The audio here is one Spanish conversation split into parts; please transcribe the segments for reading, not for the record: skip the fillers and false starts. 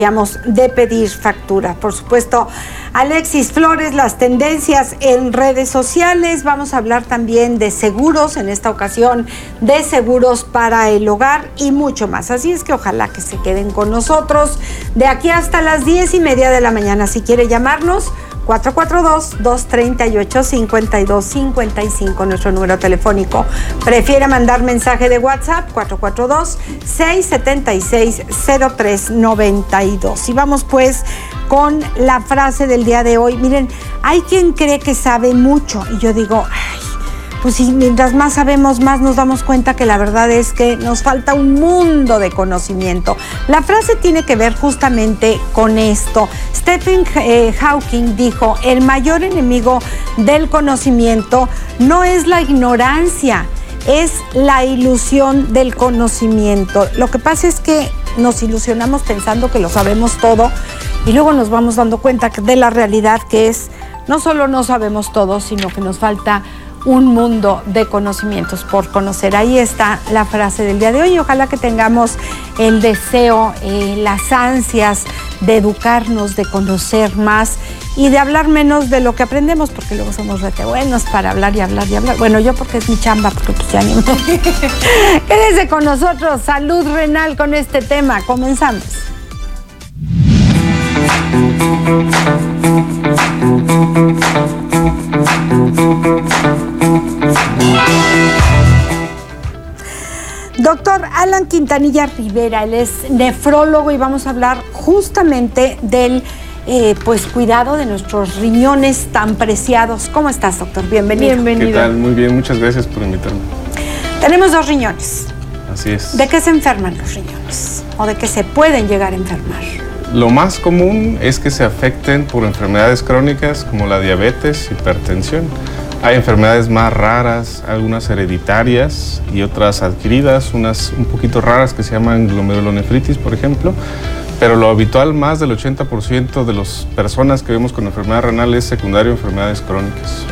de pedir factura. Por supuesto, Alexis Flores, las tendencias en redes sociales. Vamos a hablar también de seguros, en esta ocasión de seguros para el hogar y mucho más. Así es que ojalá que se queden con nosotros de aquí hasta las 10:30 de la mañana. Si quiere llamarnos, 442-238-5255, nuestro número telefónico. Prefiere mandar mensaje de WhatsApp, 442-676-0392. Y vamos pues con la frase del día de hoy. Miren, hay quien cree que sabe mucho y yo digo, pues sí, mientras más sabemos, más nos damos cuenta que la verdad es que nos falta un mundo de conocimiento. La frase tiene que ver justamente con esto. Stephen Hawking dijo, el mayor enemigo del conocimiento no es la ignorancia, es la ilusión del conocimiento. Lo que pasa es que nos ilusionamos pensando que lo sabemos todo y luego nos vamos dando cuenta de la realidad que es, no solo no sabemos todo, sino que nos falta un mundo de conocimientos por conocer. Ahí está la frase del día de hoy. Ojalá que tengamos el deseo, las ansias de educarnos, de conocer más y de hablar menos de lo que aprendemos, porque luego somos rete buenos para hablar y hablar y hablar. Bueno, yo porque es mi chamba, porque pues ya ni me... Quédense con nosotros, salud renal con este tema. Comenzamos. Doctor Alan Quintanilla Rivera, él es nefrólogo y vamos a hablar justamente del cuidado de nuestros riñones tan preciados. ¿Cómo estás, doctor? Bienvenido. Bienvenido. ¿Qué tal? Muy bien, muchas gracias por invitarme. Tenemos 2 riñones. Así es. ¿De qué se enferman los riñones? ¿O de qué se pueden llegar a enfermar? Lo más común es que se afecten por enfermedades crónicas como la diabetes, hipertensión. Hay enfermedades más raras, algunas hereditarias y otras adquiridas, unas un poquito raras que se llaman glomerulonefritis, por ejemplo. Pero lo habitual, más del 80% de las personas que vemos con enfermedad renal es secundario a enfermedades crónicas.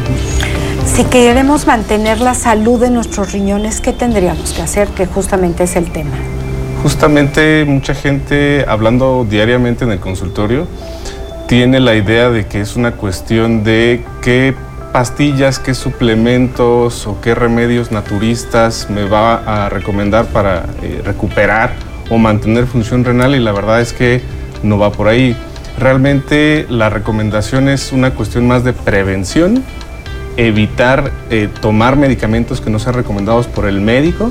Si queremos mantener la salud de nuestros riñones, ¿qué tendríamos que hacer? Que justamente es el tema. Justamente mucha gente, hablando diariamente en el consultorio, tiene la idea de que es una cuestión de qué pastillas, qué suplementos o qué remedios naturistas me va a recomendar para recuperar o mantener función renal, y la verdad es que no va por ahí. Realmente la recomendación es una cuestión más de prevención, evitar tomar medicamentos que no sean recomendados por el médico.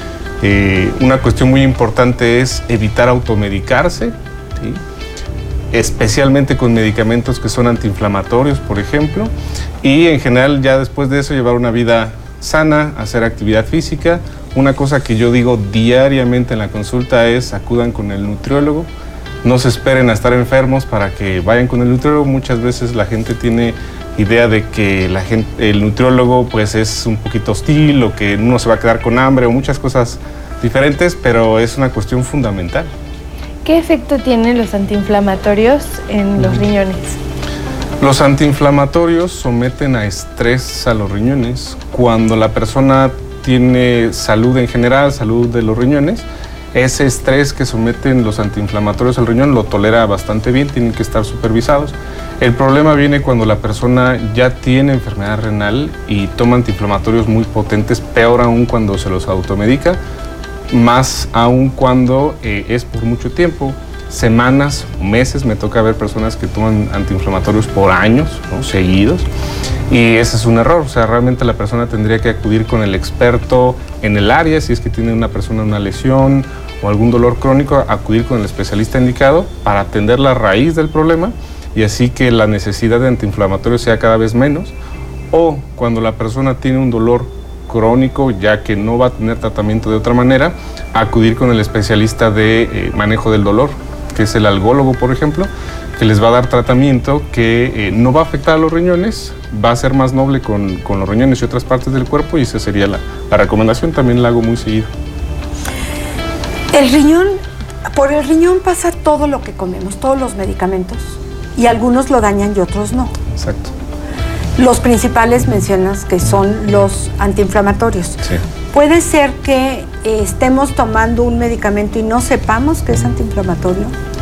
Una cuestión muy importante es evitar automedicarse, ¿sí? Especialmente con medicamentos que son antiinflamatorios, por ejemplo, y en general ya después de eso llevar una vida sana, hacer actividad física. Una cosa que yo digo diariamente en la consulta es acudan con el nutriólogo, no se esperen a estar enfermos para que vayan con el nutriólogo. Muchas veces la gente tiene idea de que el nutriólogo pues es un poquito hostil o que uno se va a quedar con hambre o muchas cosas diferentes, pero es una cuestión fundamental. ¿Qué efecto tienen los antiinflamatorios en los riñones? Los antiinflamatorios someten a estrés a los riñones. Cuando la persona tiene salud en general, salud de los riñones, ese estrés que someten los antiinflamatorios al riñón lo tolera bastante bien, tienen que estar supervisados. El problema viene cuando la persona ya tiene enfermedad renal y toma antiinflamatorios muy potentes, peor aún cuando se los automedica, más aún cuando es por mucho tiempo, semanas o meses. Me toca ver personas que toman antiinflamatorios por años, ¿no? Seguidos, y ese es un error. O sea, realmente la persona tendría que acudir con el experto en el área, si es que tiene una persona una lesión o algún dolor crónico, acudir con el especialista indicado para atender la raíz del problema y así que la necesidad de antiinflamatorios sea cada vez menos. O cuando la persona tiene un dolor crónico, ya que no va a tener tratamiento de otra manera, acudir con el especialista de manejo del dolor, que es el algólogo, por ejemplo, que les va a dar tratamiento que no va a afectar a los riñones, va a ser más noble con los riñones y otras partes del cuerpo, y esa sería la recomendación. También la hago muy seguido. El riñón, por el riñón pasa todo lo que comemos, todos los medicamentos, y algunos lo dañan y otros no. Exacto. Los principales mencionas que son los antiinflamatorios. Sí. ¿Puede ser que estemos tomando un medicamento y no sepamos que es antiinflamatorio?